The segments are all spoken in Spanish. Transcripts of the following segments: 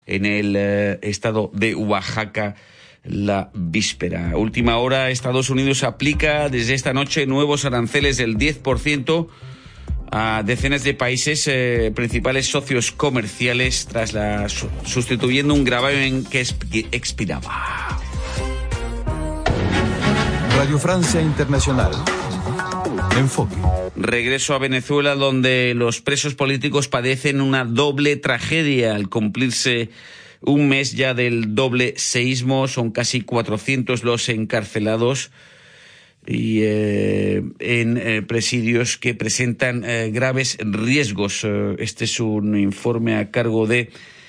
en el estado de Oaxaca la víspera. Última hora, Estados Unidos aplica desde esta noche nuevos aranceles del 10% a decenas de países principales socios comerciales tras sustituyendo un gravamen que expiraba. Radio Francia Internacional. Enfoque. Regreso a Venezuela, donde los presos políticos padecen una doble tragedia al cumplirse un mes ya del doble seísmo. Son casi 400 los encarcelados y en presidios que presentan graves riesgos. Este es un informe a cargo de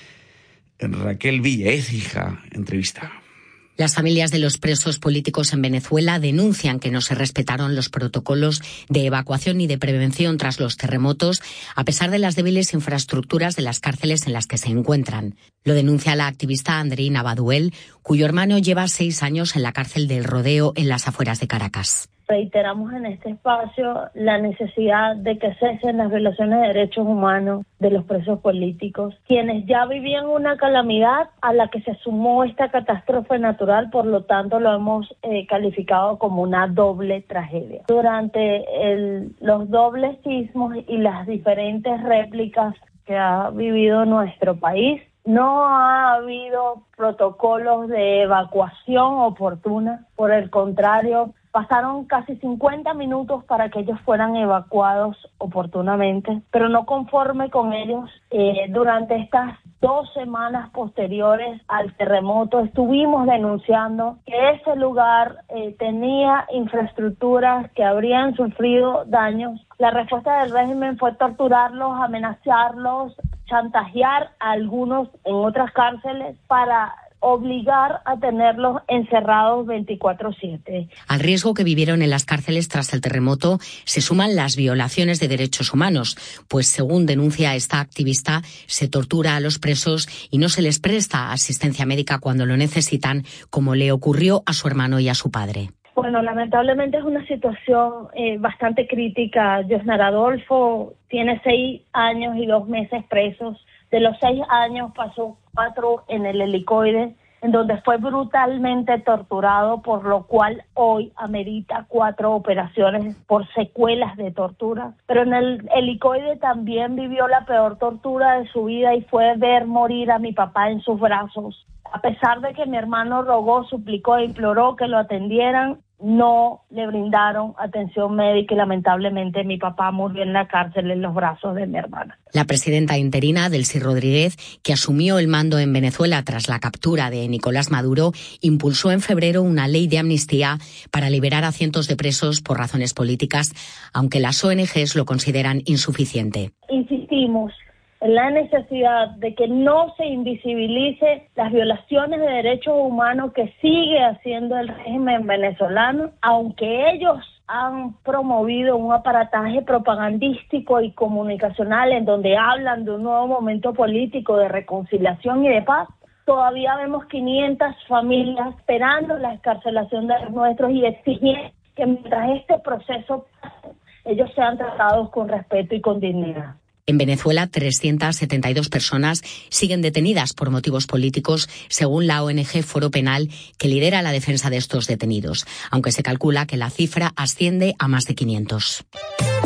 Raquel Villaécija. Entrevista. Las familias de los presos políticos en Venezuela denuncian que no se respetaron los protocolos de evacuación y de prevención tras los terremotos, a pesar de las débiles infraestructuras de las cárceles en las que se encuentran. Lo denuncia la activista Andreina Baduel, cuyo hermano lleva 6 años en la cárcel del Rodeo en las afueras de Caracas. Reiteramos en este espacio la necesidad de que cesen las violaciones de derechos humanos de los presos políticos, quienes ya vivían una calamidad a la que se sumó esta catástrofe natural, por lo tanto lo hemos calificado como una doble tragedia. Durante los dobles sismos y las diferentes réplicas que ha vivido nuestro país, no ha habido protocolos de evacuación oportuna, por el contrario, pasaron casi 50 minutos para que ellos fueran evacuados oportunamente, pero no conforme con ellos, durante estas 2 semanas posteriores al terremoto estuvimos denunciando que ese lugar tenía infraestructuras que habrían sufrido daños. La respuesta del régimen fue torturarlos, amenazarlos, chantajear a algunos en otras cárceles para obligar a tenerlos encerrados 24/7. Al riesgo que vivieron en las cárceles tras el terremoto se suman las violaciones de derechos humanos, pues según denuncia esta activista, se tortura a los presos y no se les presta asistencia médica cuando lo necesitan, como le ocurrió a su hermano y a su padre. Bueno, lamentablemente es una situación bastante crítica. Yosnar Adolfo tiene 6 años y 2 meses presos. De los 6 años pasó 4 en el helicoide, en donde fue brutalmente torturado, por lo cual hoy amerita 4 operaciones por secuelas de tortura. Pero en el helicoide también vivió la peor tortura de su vida y fue ver morir a mi papá en sus brazos. A pesar de que mi hermano rogó, suplicó e imploró que lo atendieran, no le brindaron atención médica y lamentablemente mi papá murió en la cárcel en los brazos de mi hermana. La presidenta interina, Delcy Rodríguez, que asumió el mando en Venezuela tras la captura de Nicolás Maduro, impulsó en febrero una ley de amnistía para liberar a cientos de presos por razones políticas, aunque las ONGs lo consideran insuficiente. Insistimos en la necesidad de que no se invisibilice las violaciones de derechos humanos que sigue haciendo el régimen venezolano, aunque ellos han promovido un aparataje propagandístico y comunicacional en donde hablan de un nuevo momento político de reconciliación y de paz. Todavía vemos 500 familias esperando la excarcelación de los nuestros y exigiendo que mientras este proceso pase, ellos sean tratados con respeto y con dignidad. En Venezuela, 372 personas siguen detenidas por motivos políticos, según la ONG Foro Penal, que lidera la defensa de estos detenidos, aunque se calcula que la cifra asciende a más de 500.